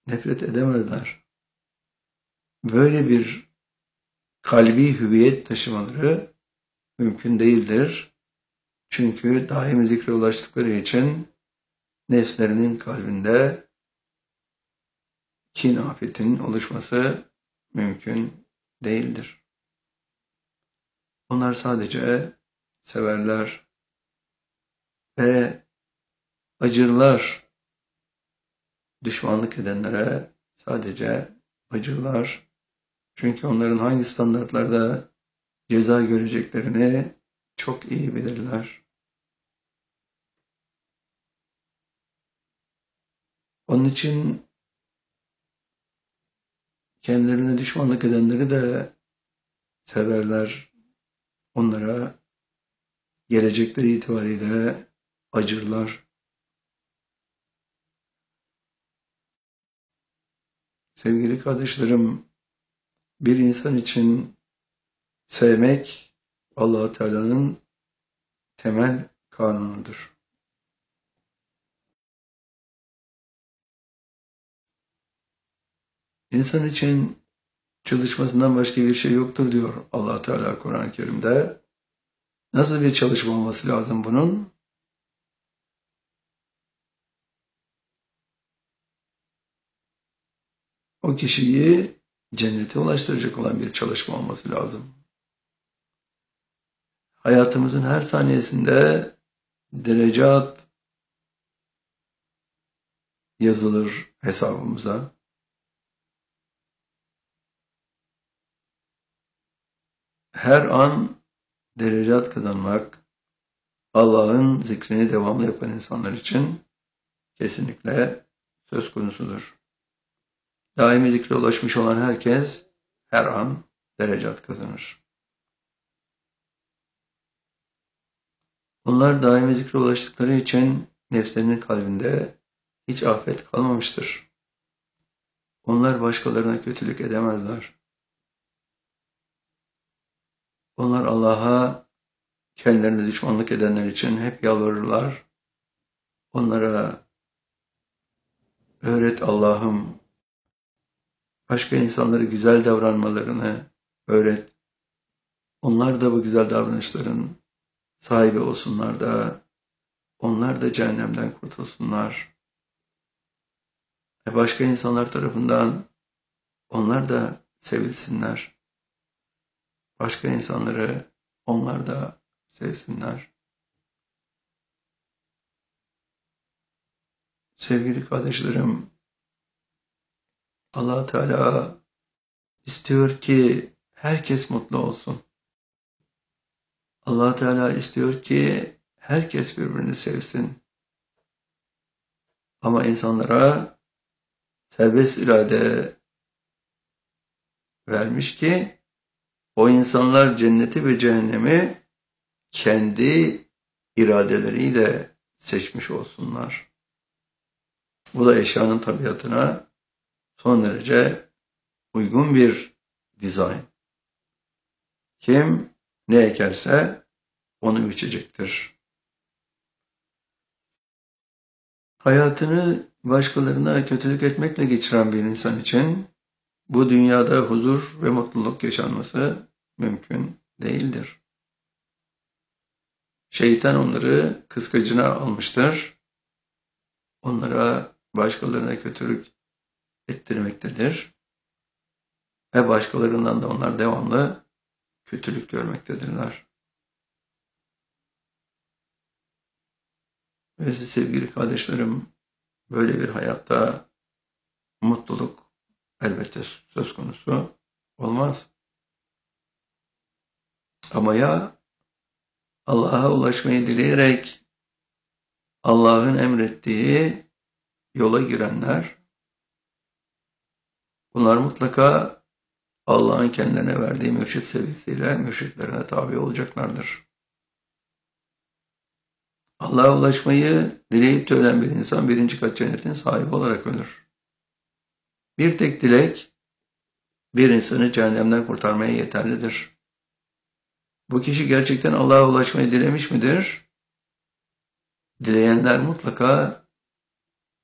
nefret edemezler. Böyle bir kalbi hüviyet taşımaları mümkün değildir. Çünkü daimi zikre ulaştıkları için nefslerinin kalbinde kin afetinin oluşması mümkün değildir. Onlar sadece severler ve acırlar. Düşmanlık edenlere sadece acırlar. Çünkü onların hangi standartlarda ceza göreceklerini çok iyi bilirler. Onun için kendilerine düşmanlık edenleri de severler. Onlara gelecekleri itibariyle acırlar. Sevgili kardeşlerim, bir insan için sevmek Allah-u Teala'nın temel kanunudur. İnsan için çalışmasından başka bir şey yoktur diyor Allah-u Teala Kur'an-ı Kerim'de. Nasıl bir çalışma olması lazım bunun? O kişiyi cennete ulaştıracak olan bir çalışma olması lazım. Hayatımızın her saniyesinde derecat yazılır hesabımıza. Her an derecat kazanmak, Allah'ın zikrini devamlı yapan insanlar için kesinlikle söz konusudur. Daimi zikre ulaşmış olan herkes her an derecat kazanır. Onlar daimi zikre ulaştıkları için nefslerinin kalbinde hiç afet kalmamıştır. Onlar başkalarına kötülük edemezler. Onlar Allah'a kendilerine düşmanlık edenler için hep yalvarırlar. Onlara öğret Allah'ım, başka insanlara güzel davranmalarını öğret. Onlar da bu güzel davranışların sahibi olsunlar da onlar da cehennemden kurtulsunlar. Başka insanlar tarafından onlar da sevilsinler. Başka insanları onlar da sevsinler. Sevgili kardeşlerim, Allah Teala istiyor ki herkes mutlu olsun. Allah Teala istiyor ki herkes birbirini sevsin. Ama insanlara serbest irade vermiş ki o insanlar cenneti ve cehennemi kendi iradeleriyle seçmiş olsunlar. Bu da eşyanın tabiatına son derece uygun bir dizayn. Kim ne ekerse onu biçecektir. Hayatını başkalarına kötülük etmekle geçiren bir insan için bu dünyada huzur ve mutluluk yaşanması mümkün değildir. Şeytan onları kıskacına almıştır. Onlara başkalarına kötülük ettirmektedir. Ve başkalarından da onlar devamlı kötülük görmektedirler. Ve sevgili kardeşlerim, böyle bir hayatta mutluluk elbette söz konusu olmaz. Ama ya Allah'a ulaşmayı dileyerek Allah'ın emrettiği yola girenler, bunlar mutlaka Allah'ın kendilerine verdiği mürşit sevgisiyle mürşitlerine tabi olacaklardır. Allah'a ulaşmayı dileyip de ölen bir insan birinci kat cennetin sahibi olarak ölür. Bir tek dilek bir insanı cehennemden kurtarmaya yeterlidir. Bu kişi gerçekten Allah'a ulaşmayı dilemiş midir? Dileyenler mutlaka